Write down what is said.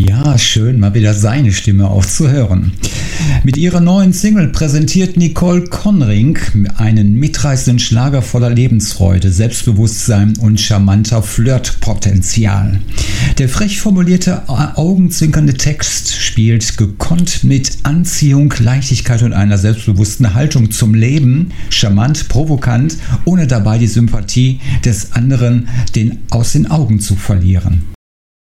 Ja, schön, mal wieder seine Stimme aufzuhören. Mit ihrer neuen Single präsentiert Nicole Conring einen mitreißenden Schlager voller Lebensfreude, Selbstbewusstsein und charmanter Flirtpotenzial. Der frech formulierte, augenzwinkernde Text spielt gekonnt mit Anziehung, Leichtigkeit und einer selbstbewussten Haltung zum Leben, charmant, provokant, ohne dabei die Sympathie des anderen aus den Augen zu verlieren.